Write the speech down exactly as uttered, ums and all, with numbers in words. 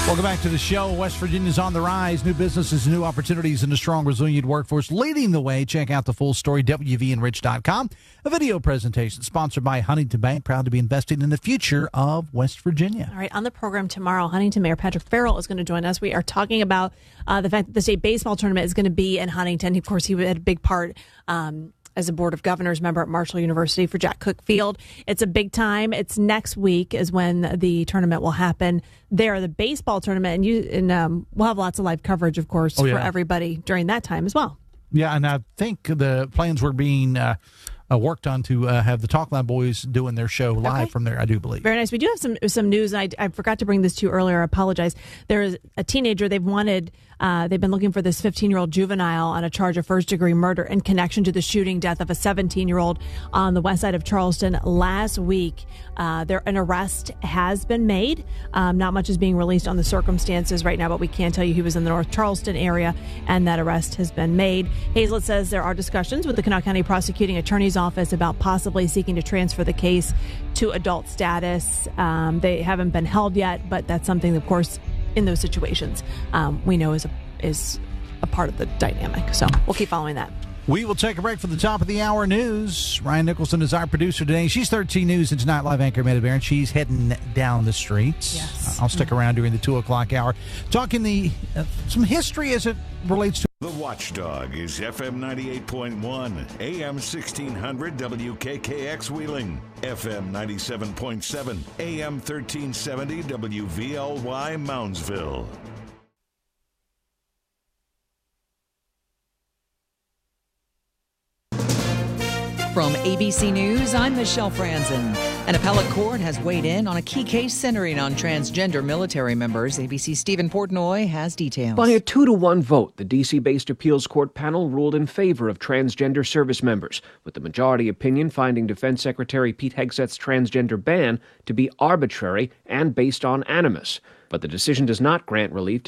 Welcome back to the show. West Virginia's on the rise. New businesses, new opportunities, and a strong, resilient workforce leading the way. Check out the full story, W V N Rich dot com. A video presentation sponsored by Huntington Bank, proud to be investing in the future of West Virginia. All right, on the program tomorrow, Huntington Mayor Patrick Farrell is going to join us. We are talking about uh, the fact that the state baseball tournament is going to be in Huntington. Of course, he had a big part um as a Board of Governors member at Marshall University for Jack Cook Field. It's a big time. It's next week is when the tournament will happen there, the baseball tournament. And you and um, we'll have lots of live coverage, of course, oh, yeah. for everybody during that time as well. Yeah, and I think the plans were being uh, uh, worked on to uh, have the Talk Line Boys doing their show live okay. from there, I do believe. Very nice. We do have some some news. I, I forgot to bring this to you earlier. I apologize. There is a teenager. They've wanted... Uh, they've been looking for this fifteen-year-old juvenile on a charge of first-degree murder in connection to the shooting death of a seventeen-year-old on the west side of Charleston last week. Uh, there, an arrest has been made. Um, not much is being released on the circumstances right now, but we can tell you he was in the North Charleston area, and that arrest has been made. Hazlett says there are discussions with the Kanawha County Prosecuting Attorney's Office about possibly seeking to transfer the case to adult status. Um, they haven't been held yet, but that's something, of course, in those situations, um, we know is a, is a part of the dynamic. So we'll keep following that. We will take a break for the top of the hour news. Ryan Nicholson is our producer today. She's thirteen News and Tonight Live anchor Amanda Barron. She's heading down the streets. Yes. I'll stick around during the two o'clock hour, talking the uh, some history as it relates to. The Watchdog is F M ninety-eight point one, A M sixteen hundred W K K X Wheeling, F M ninety-seven point seven, A M thirteen seventy W V L Y Moundsville. From A B C News, I'm Michelle Franzen. An appellate court has weighed in on a key case centering on transgender military members. A B C's Stephen Portnoy has details. By a two to one vote, the D C-based appeals court panel ruled in favor of transgender service members, with the majority opinion finding Defense Secretary Pete Hegseth's transgender ban to be arbitrary and based on animus. But the decision does not grant relief to